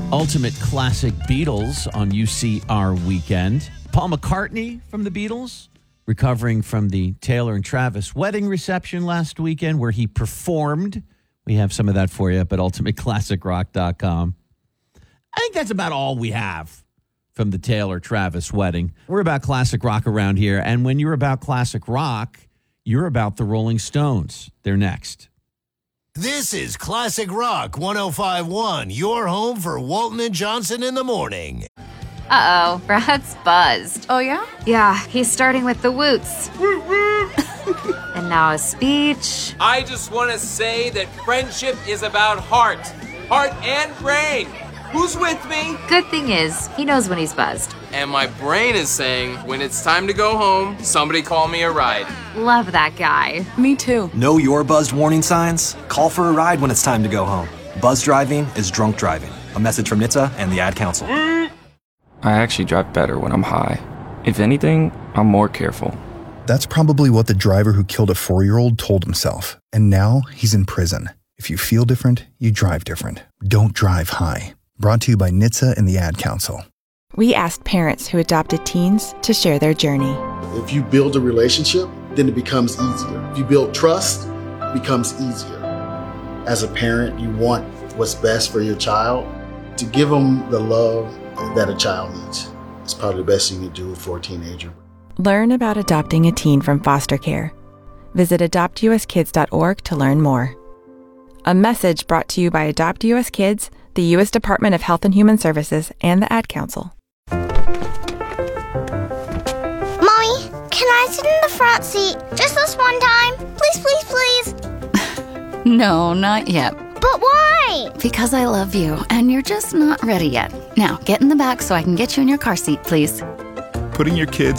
Ultimate Classic Beatles on UCR Weekend. Paul McCartney from the Beatles, recovering from the Taylor and Travis wedding reception last weekend where he performed. We have some of that for you up at ultimateclassicrock.com. I think that's about all we have from the Taylor-Travis wedding. We're about classic rock around here, and when you're about classic rock, you're about the Rolling Stones. They're next. This is Classic Rock 105.1, your home for Walton and Johnson in the morning. Uh-oh, Brad's buzzed. Oh, yeah? Yeah, he's starting with the woots. And now a speech. I just want to say that friendship is about heart and brain. Who's with me? Good thing is, he knows when he's buzzed. And my brain is saying, when it's time to go home, somebody call me a ride. Love that guy. Me too. Know your buzzed warning signs? Call for a ride when it's time to go home. Buzz driving is drunk driving. A message from NHTSA and the Ad Council. I actually drive better when I'm high. If anything, I'm more careful. That's probably what the driver who killed a 4-year-old told himself. And now he's in prison. If you feel different, you drive different. Don't drive high. Brought to you by NHTSA and the Ad Council. We asked parents who adopted teens to share their journey. If you build a relationship, then it becomes easier. If you build trust, it becomes easier. As a parent, you want what's best for your child. To give them the love that a child needs. It's probably the best thing you can do for a teenager. Learn about adopting a teen from foster care. Visit adoptuskids.org to learn more. A message brought to you by Adopt US Kids, the U.S. Department of Health and Human Services, and the Ad Council. Mommy, can I sit in the front seat just this one time? Please, please, please. No, not yet. But why? Because I love you, and you're just not ready yet. Now, get in the back so I can get you in your car seat, please. Putting your kids